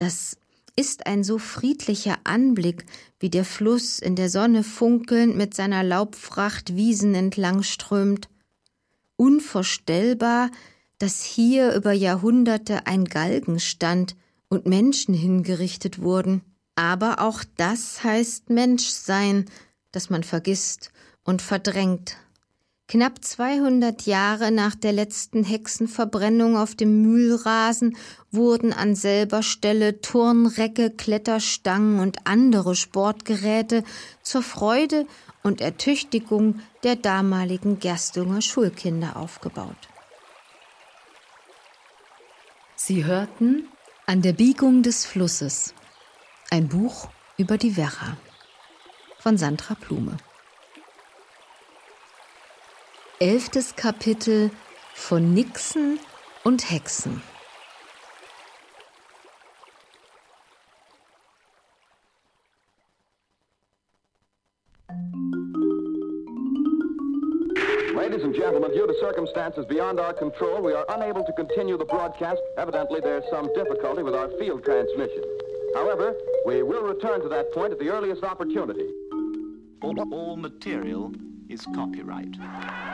Das ist ein so friedlicher Anblick, wie der Fluss in der Sonne funkelnd mit seiner Laubfracht Wiesen entlang strömt. Unvorstellbar, dass hier über Jahrhunderte ein Galgen stand und Menschen hingerichtet wurden. Aber auch das heißt Menschsein, das man vergisst und verdrängt. Knapp 200 Jahre nach der letzten Hexenverbrennung auf dem Mühlrasen wurden an selber Stelle Turnrecke, Kletterstangen und andere Sportgeräte zur Freude und Ertüchtigung der damaligen Gerstunger Schulkinder aufgebaut. Sie hörten An der Biegung des Flusses, ein Buch über die Werra von Sandra Blume. 11. Kapitel von Nixen und Hexen. Ladies and gentlemen, due to circumstances beyond our control, we are unable to continue the broadcast. Evidently, there's some difficulty with our field transmission. However, we will return to that point at the earliest opportunity. All material is copyright.